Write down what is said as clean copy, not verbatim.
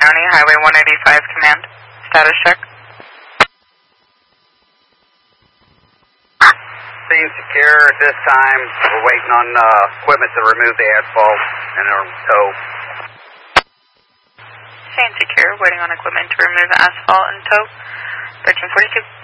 County, Highway 185 Command. Status check. Being secure at this time. We're waiting on equipment to remove the asphalt and our tow. Staying secure, waiting on equipment to remove the asphalt and tow. 1342.